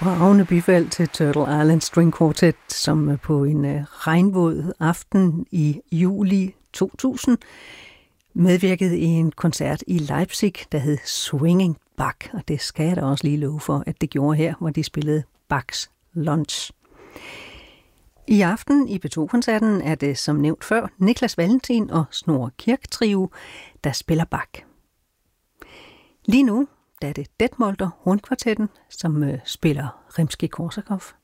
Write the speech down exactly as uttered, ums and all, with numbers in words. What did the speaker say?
Bravende bifald til Turtle Island String Quartet, som på en regnvåd aften i juli to tusind medvirkede i en koncert i Leipzig, der hed Swinging Bach, og det skal jeg da også lige love for, at det gjorde her, hvor de spillede Bachs Lunch. I aften i P to-koncerten er det som nævnt før Niklas Valentin og Snorre Kirk Trio, der spiller Bach. Lige nu der er det Detmolder Hornkvartetten, som øh, spiller Rimskij-Korsakov.